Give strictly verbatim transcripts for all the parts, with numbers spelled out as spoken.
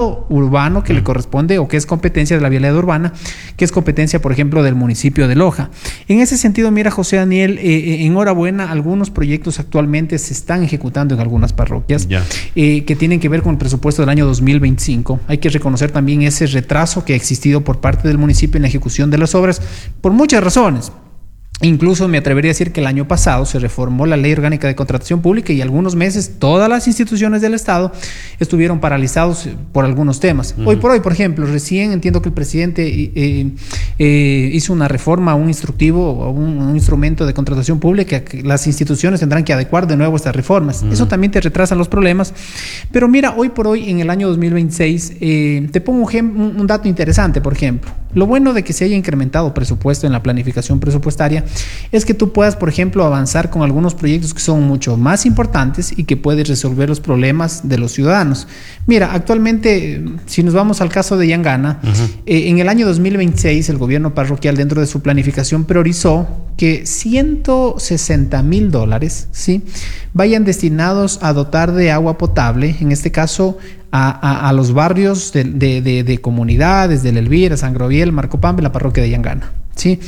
trazado urbano que uh-huh. le corresponde o que es competencia de la vialidad urbana, que es competencia, por ejemplo, del municipio de Loja. En ese sentido, mira, José Daniel, eh, enhorabuena, algunos proyectos actualmente se están ejecutando en algunas parroquias yeah. eh, que tienen que ver con el presupuesto del año dos mil veinticinco. Hay que reconocer también ese retraso que ha existido por parte del municipio en la ejecución de las obras por muchas razones. Incluso me atrevería a decir que el año pasado se reformó la Ley Orgánica de Contratación Pública y algunos meses todas las instituciones del Estado estuvieron paralizados por algunos temas. Uh-huh. Hoy por hoy, por ejemplo, recién entiendo que el presidente eh, eh, hizo una reforma, un instructivo, un, un instrumento de contratación pública que las instituciones tendrán que adecuar de nuevo estas reformas. Uh-huh. Eso también te retrasa los problemas. Pero mira, hoy por hoy, en el año dos mil veintiséis, eh, te pongo un, un, un dato interesante, por ejemplo. Lo bueno de que se haya incrementado presupuesto en la planificación presupuestaria es que tú puedas, por ejemplo, avanzar con algunos proyectos que son mucho más importantes y que puedes resolver los problemas de los ciudadanos. Mira, actualmente, si nos vamos al caso de Yangana, uh-huh. eh, en el año dos mil veintiséis el gobierno parroquial, dentro de su planificación, priorizó que ciento sesenta mil dólares ¿sí? vayan destinados a dotar de agua potable, en este caso a, a, a los barrios de, de, de, de comunidades, de Elvira, San Groviel, Marcopampa, en la parroquia de Yangana. ¿sí?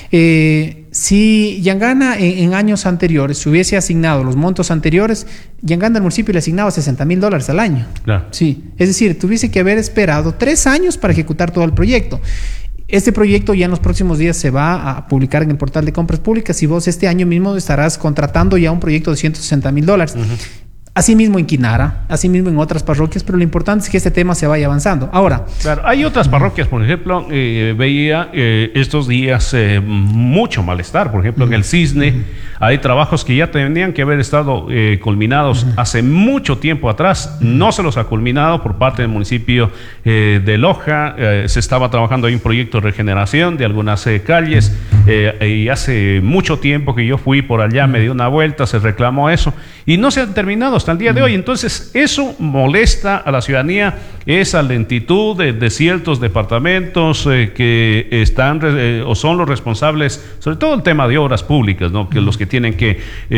Eh, si Yangana en, en años anteriores se hubiese asignado los montos anteriores, Yangana al municipio le asignaba sesenta mil dólares al año. Claro. Sí. Es decir, tuviese que haber esperado tres años para ejecutar todo el proyecto. Este proyecto ya en los próximos días se va a publicar en el portal de compras públicas y vos este año mismo estarás contratando ya un proyecto de ciento sesenta mil dólares. Uh-huh. Asimismo en Quinara, asimismo en otras parroquias, pero lo importante es que este tema se vaya avanzando. Ahora, claro, hay otras parroquias, por ejemplo, eh, veía eh, estos días eh, mucho malestar, por ejemplo, uh-huh. en el Cisne, uh-huh. hay trabajos que ya tenían que haber estado eh, culminados uh-huh. hace mucho tiempo atrás, uh-huh. no se los ha culminado por parte del municipio eh, de Loja, eh, se estaba trabajando en un proyecto de regeneración de algunas eh, calles, eh, y hace mucho tiempo que yo fui por allá, uh-huh. me di una vuelta, se reclamó eso, y no se han terminado hasta el día de hoy. Entonces eso molesta a la ciudadanía, esa lentitud de, de ciertos departamentos eh, que están eh, o son los responsables, sobre todo el tema de obras públicas, ¿no? Que los que tienen que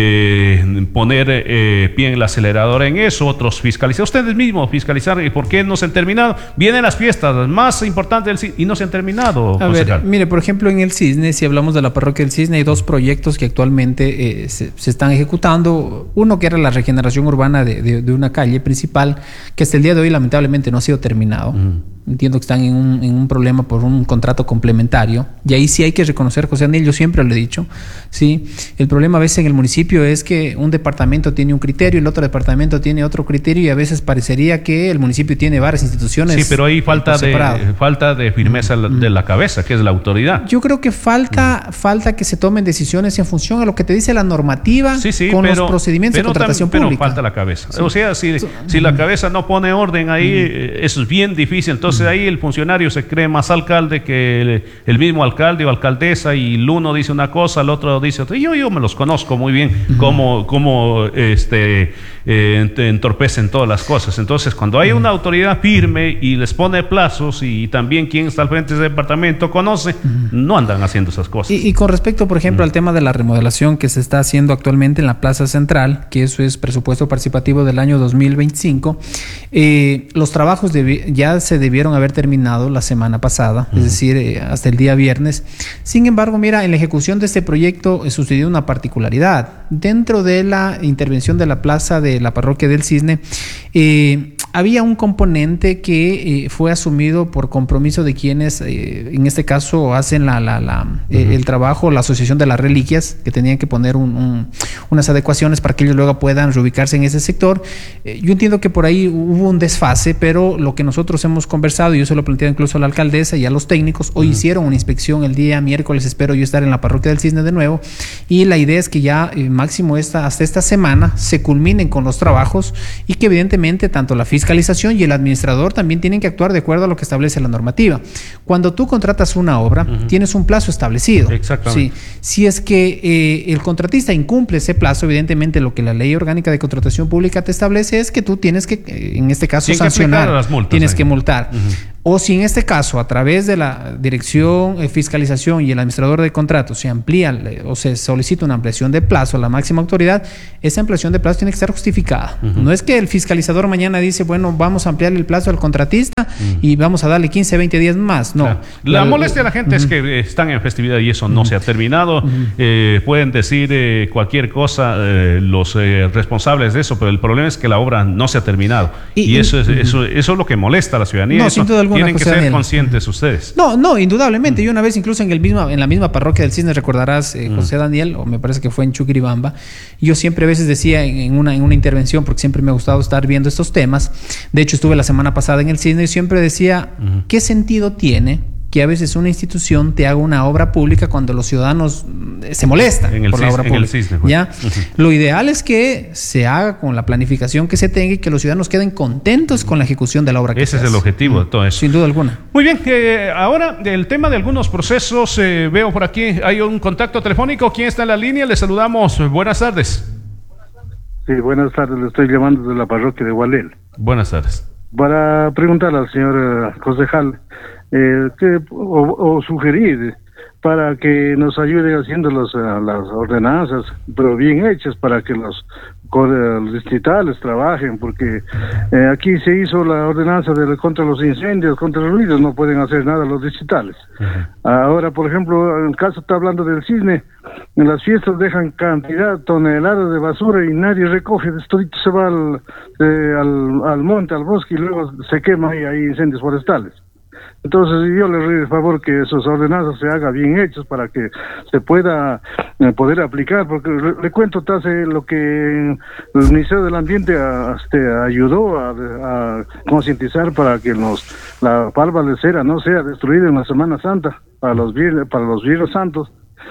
eh, poner eh, pie en el acelerador en eso, otros fiscalizar, ustedes mismos fiscalizar, ¿y por qué no se han terminado? Vienen las fiestas las más importantes del Cisne y no se han terminado. A ver, mire, por ejemplo, en el Cisne, si hablamos de la parroquia del Cisne, hay dos proyectos que actualmente eh, se, se están ejecutando. Uno que era la regeneración urbana De, de, de una calle principal que hasta el día de hoy lamentablemente no ha sido terminado. Mm. Entiendo que están en un, en un problema por un contrato complementario y ahí sí hay que reconocer, José Daniel, yo siempre lo he dicho, ¿sí? El problema a veces en el municipio es que un departamento tiene un criterio, el otro departamento tiene otro criterio y a veces parecería que el municipio tiene varias instituciones. Sí, pero hay falta de, falta de firmeza mm. de la cabeza, que es la autoridad. Yo creo que falta, mm. falta que se tomen decisiones en función a lo que te dice la normativa sí, sí, con pero, los procedimientos de contratación tam, pública. Pero falta la cabeza. Sí. O sea, si, si la cabeza no pone orden ahí, mm. eso es bien difícil. Entonces Entonces ahí el funcionario se cree más alcalde que el, el mismo alcalde o alcaldesa y el uno dice una cosa, el otro dice otra. Yo, yo me los conozco muy bien cómo, cómo este, eh, entorpecen todas las cosas. Entonces cuando hay una autoridad firme y les pone plazos y también quien está al frente de ese departamento conoce, no andan haciendo esas cosas. Y, y con respecto, por ejemplo, uh-huh. al tema de la remodelación que se está haciendo actualmente en la Plaza Central, que eso es presupuesto participativo del año dos mil veinticinco, eh, los trabajos de, ya se debieron haber terminado la semana pasada, uh-huh. es decir, eh, hasta el día viernes. Sin embargo, mira, en la ejecución de este proyecto eh, sucedió una particularidad. Dentro de la intervención de la plaza de la parroquia del Cisne, eh, había un componente que eh, fue asumido por compromiso de quienes, eh, en este caso, hacen la, la, la, uh-huh. eh, el trabajo, la Asociación de las Reliquias, que tenían que poner un, un, unas adecuaciones para que ellos luego puedan reubicarse en ese sector. Eh, yo entiendo que por ahí hubo un desfase, pero lo que nosotros hemos conversado, y yo se lo planteé incluso a la alcaldesa y a los técnicos, hoy uh-huh. hicieron una inspección el día miércoles, espero yo estar en la parroquia del Cisne de nuevo, y la idea es que ya eh, máximo esta, hasta esta semana se culminen con los trabajos y que evidentemente tanto la fiscalización y el administrador también tienen que actuar de acuerdo a lo que establece la normativa. Cuando tú contratas una obra, uh-huh. tienes un plazo establecido. Exactamente. Sí. Si es que eh, el contratista incumple ese plazo, evidentemente lo que la Ley Orgánica de Contratación Pública te establece es que tú tienes que, eh, en este caso, Tien sancionar, que las multas, tienes ahí. que multar. Uh-huh. o si en este caso a través de la Dirección de Fiscalización y el administrador de contratos se amplía o se solicita una ampliación de plazo a la máxima autoridad, esa ampliación de plazo tiene que estar justificada. Uh-huh. No es que el fiscalizador mañana dice, bueno, vamos a ampliar el plazo al contratista uh-huh. y vamos a darle quince, veinte días más. No. Claro. La, la molestia de la gente uh-huh. es que están en festividad y eso uh-huh. no se ha terminado. Uh-huh. Eh, pueden decir eh, cualquier cosa eh, los eh, responsables de eso, pero el problema es que la obra no se ha terminado. Y, y eso, es, uh-huh. eso, eso es lo que molesta a la ciudadanía. No, eso, sin duda alguna, tienen José que ser Daniel. conscientes ustedes. No, no, indudablemente. Uh-huh. Yo una vez incluso en el misma, en la misma parroquia del Cisne, recordarás, eh, José uh-huh. Daniel, o me parece que fue en Chuquiribamba, yo siempre a veces decía en, en, una, en una intervención, porque siempre me ha gustado estar viendo estos temas, de hecho estuve la semana pasada en el Cisne y siempre decía, uh-huh. ¿qué sentido tiene que a veces una institución te haga una obra pública cuando los ciudadanos se molestan en el por la cis, obra en pública? El cisne, ¿Ya? Uh-huh. Lo ideal es que se haga con la planificación que se tenga y que los ciudadanos queden contentos con la ejecución de la obra que Ese se es hace. el objetivo uh-huh. de todo eso. Sin duda alguna. Muy bien, eh, ahora el tema de algunos procesos, eh, veo por aquí, hay un contacto telefónico. ¿Quién está en la línea? Le saludamos. Buenas tardes. Sí, buenas tardes. Le estoy llamando de la parroquia de Gualel. Buenas tardes. Para preguntarle al señor uh, concejal eh, que, o, o sugerir para que nos ayude haciendo los, uh, las ordenanzas, pero bien hechas, para que los, los distritales trabajen, porque eh, aquí se hizo la ordenanza de, contra los incendios, contra los ruidos, no pueden hacer nada los distritales. Uh-huh. Ahora, por ejemplo, en el caso está hablando del Cisne, en las fiestas dejan cantidad, toneladas de basura y nadie recoge, esto se va al, eh, al, al monte, al bosque y luego se quema y hay incendios forestales. Entonces yo le ruego el favor que esas ordenanzas se hagan bien hechas para que se pueda eh, poder aplicar, porque le, le cuento hace lo que el Ministerio del Ambiente a, este, ayudó a, a concientizar para que los, la palma de cera no sea destruida en la Semana Santa, para los viernes, para los viernes santos,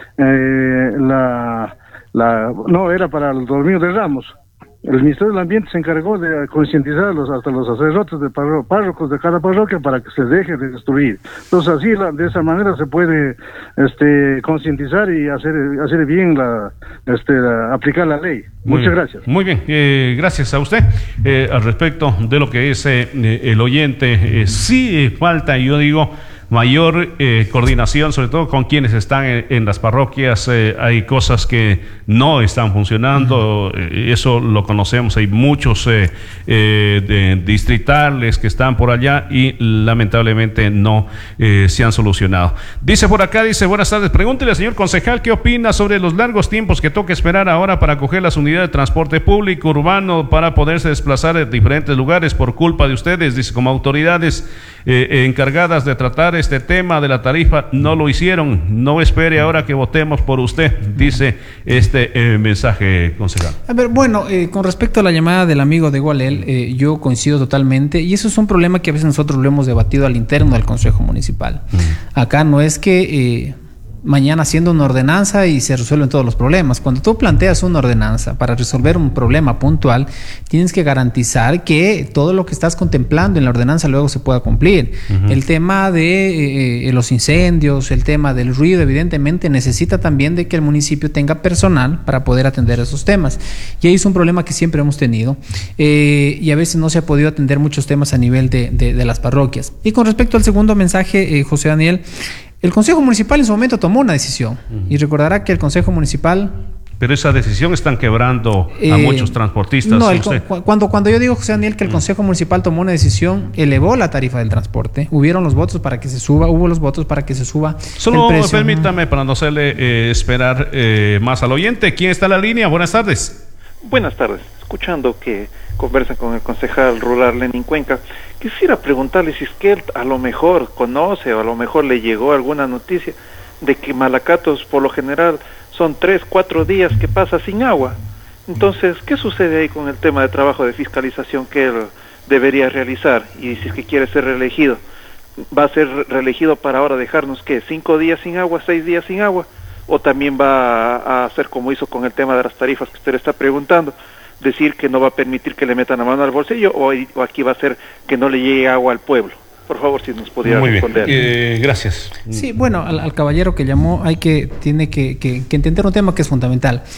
eh, la, la, no era para el Domingo de Ramos. El Ministerio del Ambiente se encargó de concientizar a los, hasta los sacerdotes de parro, párrocos de cada parroquia para que se deje de destruir. Entonces así, la, de esa manera se puede este, concientizar y hacer, hacer bien, la, este, la, aplicar la ley. Muy Muchas bien. gracias. Muy bien, eh, gracias a usted. Eh, al respecto de lo que dice eh, el oyente, eh, sí falta, yo digo, mayor eh, coordinación, sobre todo con quienes están en, en las parroquias. Eh, hay cosas que no están funcionando, uh-huh. eh, eso lo conocemos, hay muchos eh, eh, de, distritales que están por allá y lamentablemente no eh, se han solucionado. Dice por acá, dice, buenas tardes, pregúntele al señor concejal qué opina sobre los largos tiempos que toca esperar ahora para coger las unidades de transporte público urbano para poderse desplazar en diferentes lugares por culpa de ustedes, dice, como autoridades eh, encargadas de tratar este tema de la tarifa, no lo hicieron. No espere ahora que votemos por usted, dice este eh, mensaje, concejal. A ver, bueno, eh, con respecto a la llamada del amigo de Gualel, eh, yo coincido totalmente, y eso es un problema que a veces nosotros lo hemos debatido al interno del Consejo Municipal. Uh-huh. Acá no es que eh, mañana haciendo una ordenanza y se resuelven todos los problemas. Cuando tú planteas una ordenanza para resolver un problema puntual, tienes que garantizar que todo lo que estás contemplando en la ordenanza luego se pueda cumplir. Uh-huh. El tema de eh, los incendios, el tema del ruido, evidentemente necesita también de que el municipio tenga personal para poder atender esos temas. Y ahí es un problema que siempre hemos tenido eh, y a veces no se ha podido atender muchos temas a nivel de, de, de las parroquias. Y con respecto al segundo mensaje, eh, José Daniel, el Consejo Municipal en su momento tomó una decisión, uh-huh. y recordará que el Consejo Municipal... Pero esa decisión están quebrando eh, a muchos transportistas. No, el, cu- cuando, cuando yo digo, José Daniel, que el Consejo Municipal tomó una decisión, elevó la tarifa del transporte, hubieron los votos para que se suba, hubo los votos para que se suba Solo el precio. Permítame, para no hacerle eh, esperar eh, más al oyente. ¿Quién está en la línea? Buenas tardes. Buenas tardes. Escuchando que conversan con el concejal rural Lenin Cuenca, quisiera preguntarle si es que él a lo mejor conoce o a lo mejor le llegó alguna noticia de que Malacatos por lo general son tres, cuatro días que pasa sin agua. Entonces, ¿qué sucede ahí con el tema de trabajo de fiscalización que él debería realizar? Y si es que quiere ser reelegido, ¿va a ser reelegido para ahora dejarnos, qué, cinco días sin agua, seis días sin agua? ¿O también va a hacer como hizo con el tema de las tarifas que usted le está preguntando? Decir que no va a permitir que le metan la mano al bolsillo, o, o aquí va a ser que no le llegue agua al pueblo. Por favor, si nos pudiera Muy responder. Bien. Eh, gracias. Sí, bueno, al, al caballero que llamó hay que, tiene que, que, que entender un tema que es fundamental.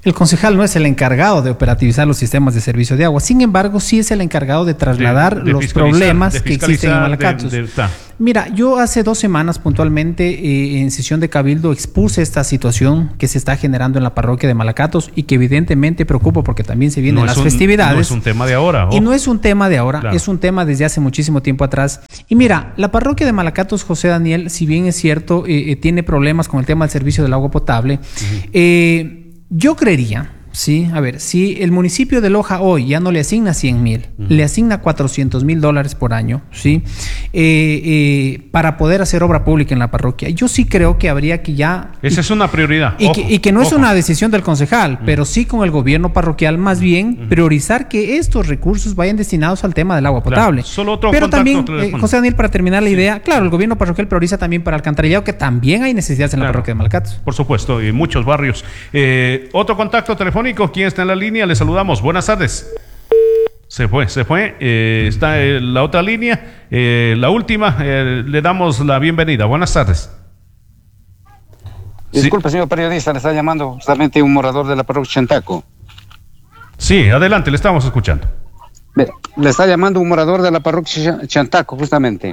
El concejal no es el encargado de operativizar los sistemas de servicio de agua, sin embargo, sí es el encargado de trasladar de, de los problemas que existen en Malacatos. De, de, de, Mira, yo hace dos semanas puntualmente eh, en sesión de Cabildo expuse esta situación que se está generando en la parroquia de Malacatos y que evidentemente preocupa porque también se vienen no las un, festividades. No es un tema de ahora. Y no es un tema de ahora, claro. Es un tema desde hace muchísimo tiempo atrás. Y mira, la parroquia de Malacatos, José Daniel, si bien es cierto, eh, eh, tiene problemas con el tema del servicio del agua potable, uh-huh. eh, yo creería... Sí, a ver, si el municipio de Loja hoy ya no le asigna cien mil, uh-huh. le asigna cuatrocientos mil dólares por año, ¿sí? Eh, eh, para poder hacer obra pública en la parroquia. Yo sí creo que habría que ya... Esa y, es una prioridad. Y, ojo, que, y que no ojo. es una decisión del concejal, uh-huh. pero sí con el gobierno parroquial, más bien uh-huh. priorizar que estos recursos vayan destinados al tema del agua potable. Claro. Solo otro pero también, eh, José Daniel, para terminar la sí. idea, claro, el gobierno parroquial prioriza también para alcantarillado, que también hay necesidades en claro. la parroquia de Malacatos. Por supuesto, y muchos barrios. Eh, otro contacto telefónico, ¿quién está en la línea? Le saludamos, buenas tardes. Se fue, se fue, eh, está eh, la otra línea, eh, la última, eh, le damos la bienvenida, buenas tardes. Disculpe, sí. señor periodista, le está llamando justamente un morador de la parroquia Chantaco. Sí, adelante, le estamos escuchando. Le está llamando un morador de la parroquia Chantaco, justamente.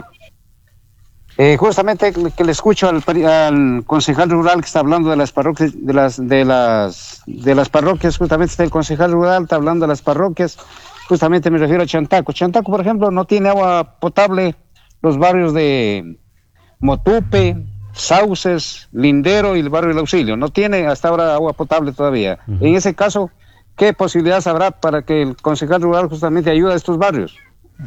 Eh, justamente que le escucho al, al concejal rural que está hablando de las parroquias, de las, de las, de las parroquias, justamente está el concejal rural, está hablando de las parroquias, justamente me refiero a Chantaco. Chantaco, por ejemplo, no tiene agua potable, los barrios de Motupe, Sauces, Lindero y el barrio del Auxilio, no tiene hasta ahora agua potable todavía. Uh-huh. En ese caso, ¿qué posibilidades habrá para que el concejal rural justamente ayude a estos barrios?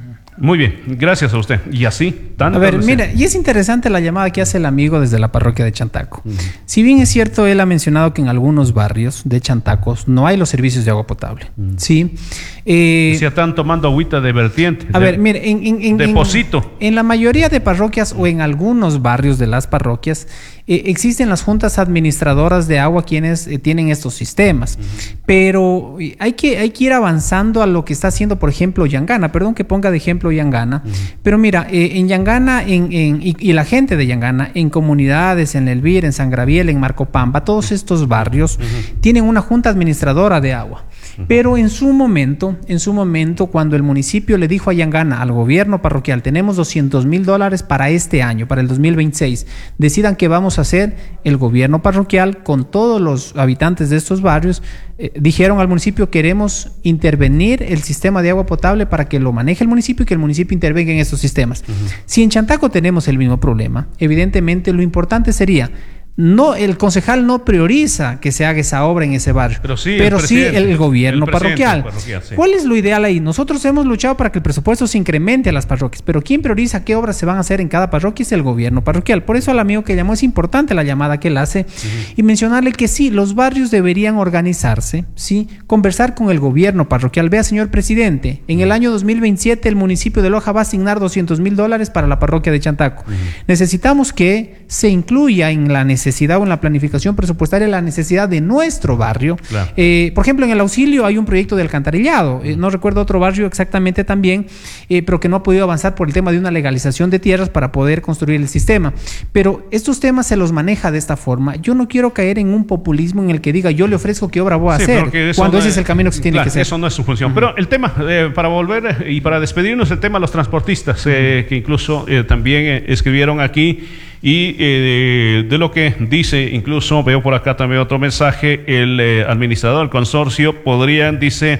Muy bien, gracias a usted. Y así, tan A ver, mira, y es interesante la llamada que hace el amigo desde la parroquia de Chantaco. Uh-huh. Si bien es cierto, él ha mencionado que en algunos barrios de Chantacos no hay los servicios de agua potable. Uh-huh. Sí. Eh, o sea, están tomando agüita de vertiente. A de, ver, mire, en, en, en, depósito. En, en la mayoría de parroquias o en algunos barrios de las parroquias eh, existen las juntas administradoras de agua quienes eh, tienen estos sistemas. Uh-huh. Pero hay que, hay que ir avanzando a lo que está haciendo, por ejemplo, Yangana. Perdón que ponga de ejemplo Yangana. Uh-huh. Pero mira, eh, en Yangana en, en, y, y la gente de Yangana, en comunidades, en Elvir, en San Gabriel, en Marcopampa, todos estos barrios uh-huh. tienen una junta administradora de agua. Pero en su momento, en su momento, cuando el municipio le dijo a Yangana, al gobierno parroquial, tenemos doscientos mil dólares para este año, para el dos mil veintiséis, decidan qué vamos a hacer, el gobierno parroquial, con todos los habitantes de estos barrios, eh, dijeron al municipio, queremos intervenir el sistema de agua potable para que lo maneje el municipio y que el municipio intervenga en estos sistemas. Uh-huh. Si en Chantaco tenemos el mismo problema, evidentemente lo importante sería... No, el concejal no prioriza que se haga esa obra en ese barrio, pero sí, pero el, sí el gobierno el parroquial. parroquial sí. ¿Cuál es lo ideal ahí? Nosotros hemos luchado para que el presupuesto se incremente a las parroquias, pero ¿quién prioriza qué obras se van a hacer en cada parroquia? Es el gobierno parroquial. Por eso al amigo que llamó es importante la llamada que él hace uh-huh. y mencionarle que sí, los barrios deberían organizarse, sí, conversar con el gobierno parroquial. Vea, señor presidente, en el año dos mil veintisiete el municipio de Loja va a asignar doscientos mil dólares para la parroquia de Chantaco. Uh-huh. Necesitamos que se incluya en la necesidad necesidad o en la planificación presupuestaria la necesidad de nuestro barrio. Claro. Eh, por ejemplo, en el Auxilio hay un proyecto de alcantarillado, eh, no recuerdo otro barrio exactamente también, eh, pero que no ha podido avanzar por el tema de una legalización de tierras para poder construir el sistema. Pero estos temas se los maneja de esta forma. Yo no quiero caer en un populismo en el que diga yo le ofrezco qué obra voy a sí, hacer, cuando no ese es, es el camino que se tiene claro, que hacer. Eso no es su función. Uh-huh. Pero el tema, eh, para volver y para despedirnos, el tema de los transportistas, eh, uh-huh. que incluso eh, también eh, escribieron aquí. Y eh, de, de lo que dice, incluso veo por acá también otro mensaje, el eh, administrador del consorcio podrían, dice,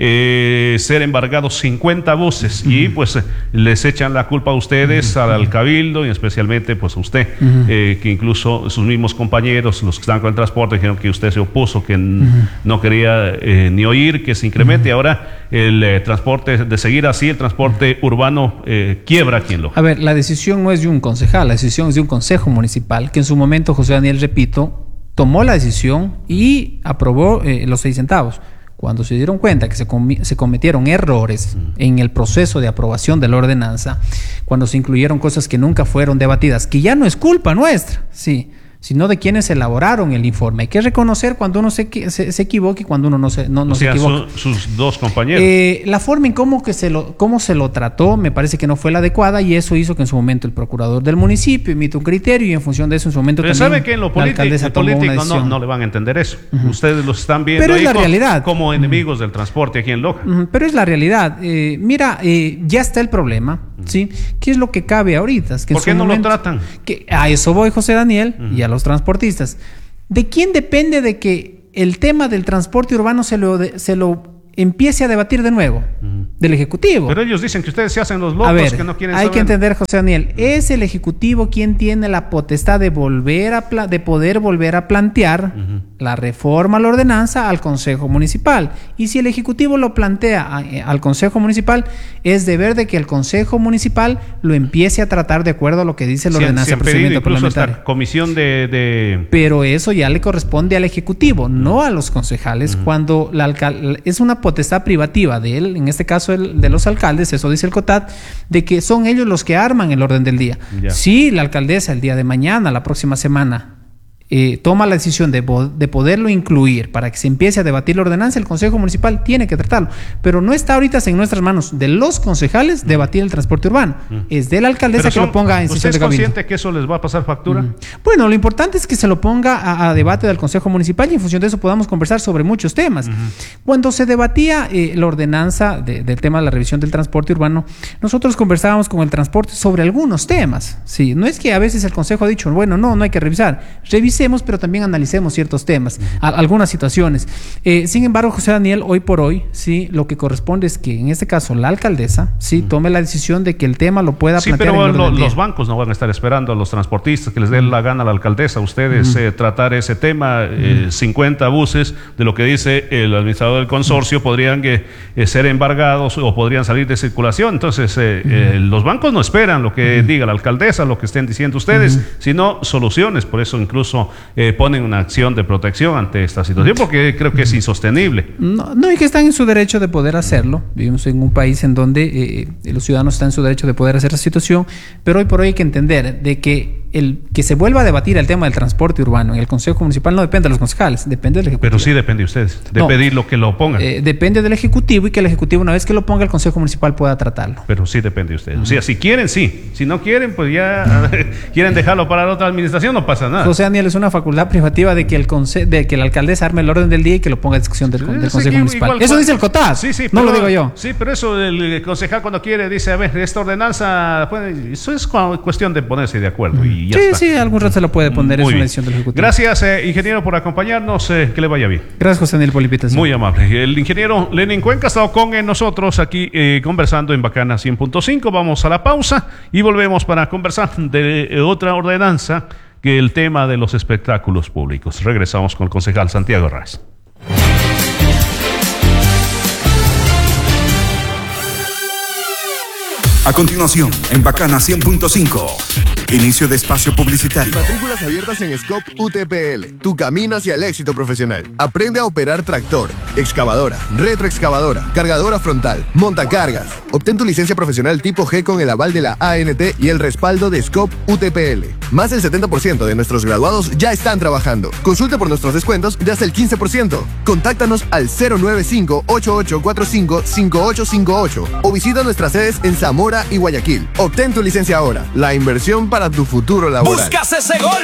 eh, ser embargados cincuenta buses uh-huh. y pues eh, les echan la culpa a ustedes, uh-huh. al cabildo y especialmente pues a usted, uh-huh. eh, que incluso sus mismos compañeros, los que están con el transporte, dijeron que usted se opuso, que uh-huh. no quería eh, ni oír que se incremente. Uh-huh. Ahora el eh, transporte, de seguir así, el transporte uh-huh. urbano eh, quiebra aquí en Loja. A ver, la decisión no es de un concejal, la decisión es de un consejo municipal, que en su momento, José Daniel, repito, tomó la decisión y aprobó eh, los seis centavos. Cuando se dieron cuenta que se, com- se cometieron errores uh-huh. en el proceso de aprobación de la ordenanza, cuando se incluyeron cosas que nunca fueron debatidas, que ya no es culpa nuestra, sí, sino de quienes elaboraron el informe. Hay que reconocer cuando uno se, se, se equivoca y cuando uno no se, no, no o sea, se equivoca. Su, sus dos compañeros. Eh, la forma en cómo, que se lo, cómo se lo trató me parece que no fue la adecuada y eso hizo que en su momento el procurador del municipio emita un criterio y en función de eso en su momento Pero también sabe que en lo la político, alcaldesa tomó una político no, decisión. no le van a entender eso. Uh-huh. Ustedes los están viendo Pero ahí es la como, realidad. como enemigos uh-huh. del transporte aquí en Loja. Uh-huh. Pero es la realidad. Eh, mira, eh, ya está el problema. ¿Sí? ¿Qué es lo que cabe ahorita? Es que ¿Por qué no momento, lo tratan? Que a eso voy, José Daniel, uh-huh. y a los transportistas. ¿De quién depende de que el tema del transporte urbano se lo, de, se lo empiece a debatir de nuevo? Uh-huh. Del Ejecutivo. Pero ellos dicen que ustedes se hacen los locos, a ver, que no quieren hay saber. que entender, José Daniel, es el Ejecutivo quien tiene la potestad de volver a pla- de poder volver a plantear uh-huh. la reforma a la ordenanza al Consejo Municipal. Y si el Ejecutivo lo plantea a, a, al Consejo Municipal, es deber de que el Consejo Municipal lo empiece a tratar de acuerdo a lo que dice la sí, ordenanza de procedimiento parlamentario. Esta comisión de, de... Pero eso ya le corresponde al Ejecutivo, uh-huh. no a los concejales, uh-huh. cuando la alcal- es una potestad privativa de él, en este caso el, de los alcaldes, eso dice el COTAD, de que son ellos los que arman el orden del día. Ya. Si la alcaldesa el día de mañana, la próxima semana, eh, toma la decisión de, de poderlo incluir para que se empiece a debatir la ordenanza, el Consejo Municipal tiene que tratarlo. Pero no está ahorita en nuestras manos de los concejales mm. debatir el transporte urbano. Mm. Es de la alcaldesa son, que lo ponga en sesión de cabildo. ¿Usted es consciente que eso les va a pasar factura? Mm. Bueno, lo importante es que se lo ponga a, a debate del Consejo Municipal y en función de eso podamos conversar sobre muchos temas. Mm-hmm. Cuando se debatía eh, la ordenanza de, del tema de la revisión del transporte urbano, nosotros conversábamos con el transporte sobre algunos temas. Sí, no es que a veces el Consejo ha dicho, bueno, no, no hay que revisar. Revisemos, pero también analicemos ciertos temas, a, algunas situaciones. Eh, sin embargo, José Daniel, hoy por hoy, sí, lo que corresponde es que en este caso la alcaldesa, sí, uh-huh. tome la decisión de que el tema lo pueda sí, plantear. Sí, pero en lo, los bancos no van a estar esperando a los transportistas que les den uh-huh. la gana a la alcaldesa. Ustedes uh-huh. eh, tratar ese tema, eh, uh-huh. cincuenta buses, de lo que dice el administrador del consorcio, uh-huh. podrían que, eh, ser embargados o podrían salir de circulación. Entonces, eh, uh-huh. eh, los bancos no esperan lo que uh-huh. diga la alcaldesa, lo que estén diciendo ustedes, uh-huh. sino soluciones. Por eso incluso Eh, ponen una acción de protección ante esta situación, porque creo que es insostenible. No, no, y que están en su derecho de poder hacerlo. Vivimos en un país en donde eh, los ciudadanos están en su derecho de poder hacer esa situación, pero hoy por hoy hay que entender de que el que se vuelva a debatir el tema del transporte urbano en el Consejo Municipal no depende de los concejales, depende del Ejecutivo. Pero sí depende de ustedes, de no, pedir lo que lo pongan. Eh, depende del Ejecutivo y que el Ejecutivo, una vez que lo ponga, el Consejo Municipal pueda tratarlo. Pero sí depende de ustedes. Uh-huh. O sea, si quieren, sí. Si no quieren, pues ya quieren dejarlo para la otra administración, no pasa nada. José Daniel, es una facultad privativa de que el conce- de que la alcaldesa arme el orden del día y que lo ponga a discusión del, del Consejo igual, Municipal. Igual, eso dice el COTAD, sí, sí, no pero, lo digo yo. Sí, pero eso el concejal cuando quiere dice, a ver, esta ordenanza, pues, eso es cuestión de ponerse de acuerdo y ya sí, está. Sí, sí, algún rato se lo puede poner, Muy es una bien. decisión del Ejecutivo. Gracias, eh, ingeniero, por acompañarnos, eh, que le vaya bien. Gracias, José Daniel, por la invitación. Muy amable. El ingeniero Lenin Cuenca ha estado con nosotros aquí eh, conversando en Bacana cien punto cinco. Vamos a la pausa y volvemos para conversar de eh, otra ordenanza, que el tema de los espectáculos públicos. Regresamos con el concejal Santiago Arraiz. A continuación, en Bacana cien punto cinco, inicio de espacio publicitario. Matrículas abiertas en Scope U T P L. Tu camino hacia el éxito profesional. Aprende a operar tractor, excavadora, retroexcavadora, cargadora frontal, montacargas. Obtén tu licencia profesional tipo G con el aval de la A N T y el respaldo de Scope U T P L. Más del setenta por ciento de nuestros graduados ya están trabajando. Consulta por nuestros descuentos de hasta el quince por ciento. Contáctanos al cero nueve cinco, ocho ocho cuatro cinco, cinco ocho cinco ocho o visita nuestras sedes en Zamora y Guayaquil. Obtén tu licencia ahora. La inversión para tu futuro laboral. ¡Buscas ese gol!